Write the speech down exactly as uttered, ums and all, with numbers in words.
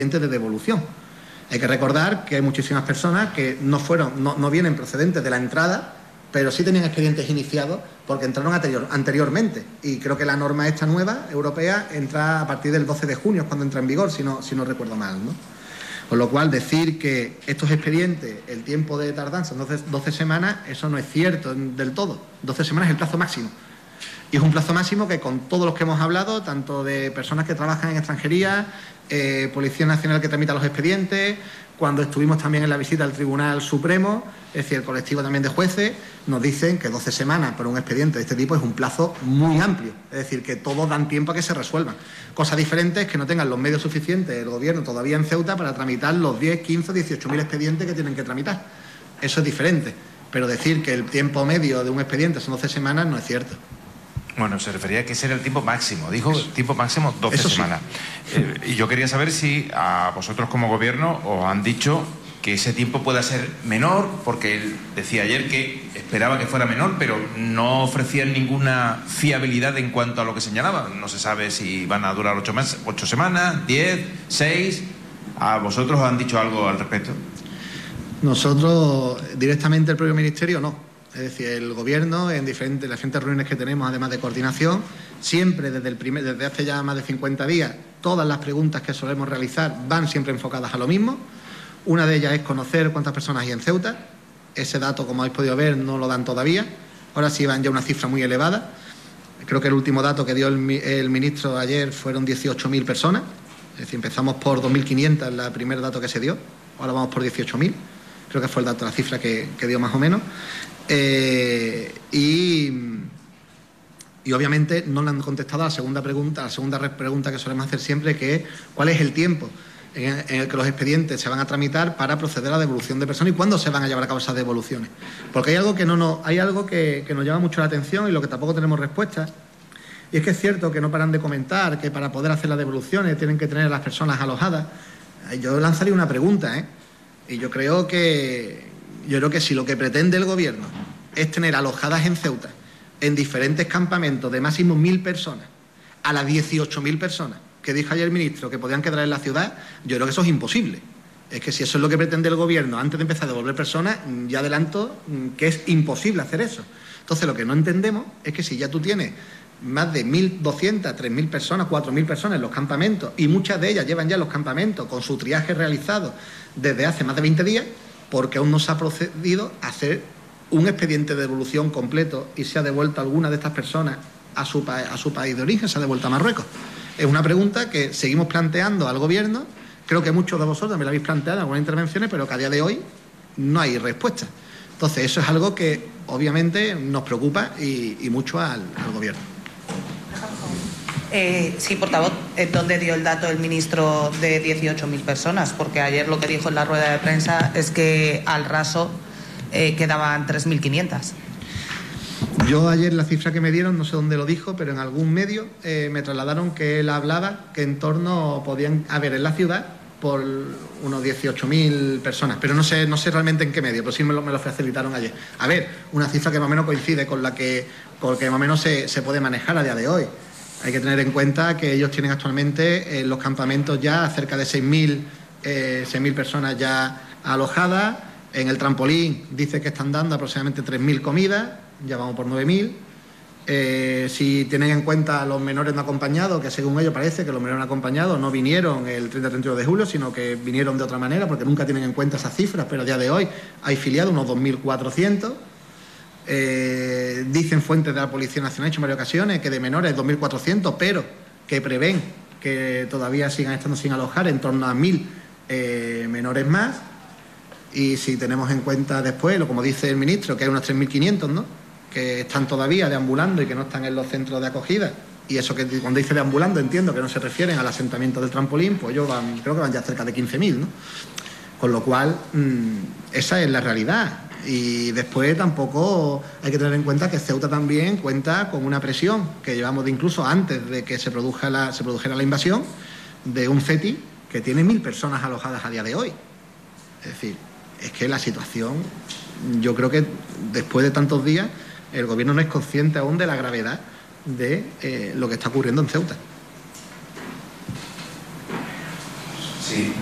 de devolución. Hay que recordar que hay muchísimas personas que no fueron, no, no vienen procedentes de la entrada, pero sí tenían expedientes iniciados porque entraron anterior, anteriormente. Y creo que la norma esta nueva, europea, entra a partir del doce de junio, es cuando entra en vigor, si no, si no recuerdo mal, ¿no? Con lo cual, decir que estos expedientes, el tiempo de tardanza, entonces doce semanas, eso no es cierto del todo. doce semanas es el plazo máximo. Y es un plazo máximo que con todos los que hemos hablado, tanto de personas que trabajan en extranjería, eh, Policía Nacional que tramita los expedientes, cuando estuvimos también en la visita al Tribunal Supremo, es decir, el colectivo también de jueces, nos dicen que doce semanas por un expediente de este tipo es un plazo muy amplio. Es decir, que todos dan tiempo a que se resuelvan. Cosa diferente es que no tengan los medios suficientes el Gobierno todavía en Ceuta para tramitar los diez, quince, dieciocho mil expedientes que tienen que tramitar. Eso es diferente. Pero decir que el tiempo medio de un expediente son doce semanas no es cierto. Bueno, se refería a que ese era el tiempo máximo. Dijo el tiempo máximo doce Eso sí. semanas. Eh, y yo quería saber si a vosotros como Gobierno os han dicho que ese tiempo pueda ser menor, porque él decía ayer que esperaba que fuera menor, pero no ofrecían ninguna fiabilidad en cuanto a lo que señalaba. No se sabe si van a durar ocho, meses, ocho semanas, diez, seis. ¿A vosotros os han dicho algo al respecto? Nosotros, directamente el propio Ministerio, no. Es decir, el Gobierno, en diferentes, las diferentes reuniones que tenemos, además de coordinación, siempre desde, el primer, desde hace ya más de cincuenta días, todas las preguntas que solemos realizar van siempre enfocadas a lo mismo. Una de ellas es conocer cuántas personas hay en Ceuta. Ese dato, como habéis podido ver, no lo dan todavía. Ahora sí van ya una cifra muy elevada. Creo que el último dato que dio el, el ministro ayer fueron dieciocho mil personas. Es decir, empezamos por dos mil quinientos, el primer dato que se dio. Ahora vamos por dieciocho mil. Creo que fue el dato, la cifra que, que dio más o menos. Eh, y, y obviamente no le han contestado a la segunda pregunta, a la segunda pregunta que solemos hacer siempre, que es ¿cuál es el tiempo en el, en el que los expedientes se van a tramitar para proceder a la devolución de personas y cuándo se van a llevar a cabo esas devoluciones? Porque hay algo que no nos, hay algo que, que nos llama mucho la atención y lo que tampoco tenemos respuesta. Y es que es cierto que no paran de comentar que para poder hacer las devoluciones tienen que tener a las personas alojadas. Yo lanzaría una pregunta, ¿eh? Y yo creo que yo creo que si lo que pretende el Gobierno es tener alojadas en Ceuta, en diferentes campamentos de máximo mil personas, a las dieciocho mil personas que dijo ayer el ministro que podían quedar en la ciudad, yo creo que eso es imposible. Es que si eso es lo que pretende el Gobierno antes de empezar a devolver personas, ya adelanto que es imposible hacer eso. Entonces, lo que no entendemos es que si ya tú tienes más de mil doscientas, tres mil personas, cuatro mil personas en los campamentos y muchas de ellas llevan ya los campamentos con su triaje realizado desde hace más de veinte días, porque aún no se ha procedido a hacer un expediente de devolución completo y se ha devuelto a alguna de estas personas a su, a su país de origen, se ha devuelto a Marruecos. Es una pregunta que seguimos planteando al Gobierno, creo que muchos de vosotros me la habéis planteado en algunas intervenciones, pero que a día de hoy no hay respuesta. Entonces, eso es algo que obviamente nos preocupa y, y mucho al, al Gobierno. Eh, sí, portavoz, ¿dónde dio el dato el ministro de dieciocho mil personas? Porque ayer lo que dijo en la rueda de prensa es que al raso eh, quedaban tres mil quinientas. Yo ayer la cifra que me dieron, no sé dónde lo dijo, pero en algún medio eh, me trasladaron que él hablaba que en torno podían haber en la ciudad por unos dieciocho mil personas, pero no sé, no sé realmente en qué medio, pero sí me lo, me lo facilitaron ayer. A ver, una cifra que más o menos coincide con la que, con la que más o menos se, se puede manejar a día de hoy. Hay que tener en cuenta que ellos tienen actualmente en los campamentos ya cerca de seis mil eh, personas ya alojadas. En el trampolín dice que están dando aproximadamente tres mil comidas, ya vamos por nueve mil. Eh, si tienen en cuenta los menores no acompañados, que según ellos parece que los menores no acompañados no vinieron el treinta y treinta y uno de julio, sino que vinieron de otra manera, porque nunca tienen en cuenta esas cifras, pero a día de hoy hay filiados unos dos mil cuatrocientos. Eh, dicen fuentes de la Policía Nacional, he hecho en varias ocasiones, que de menores dos mil cuatrocientos, pero que prevén que todavía sigan estando sin alojar en torno a mil eh, menores más. Y si tenemos en cuenta después, lo como dice el ministro, que hay unos tres mil quinientos, ¿no?, que están todavía deambulando y que no están en los centros de acogida, y eso que cuando dice deambulando entiendo que no se refieren al asentamiento del trampolín, pues ellos van, creo que van ya cerca de quince mil, ¿no? Con lo cual, mmm, esa es la realidad. Y después tampoco hay que tener en cuenta que Ceuta también cuenta con una presión que llevamos de incluso antes de que se, produja la, se produjera la invasión, de un CETI que tiene mil personas alojadas a día de hoy. Es decir, es que la situación, yo creo que después de tantos días, el Gobierno no es consciente aún de la gravedad de eh, lo que está ocurriendo en Ceuta. Sí.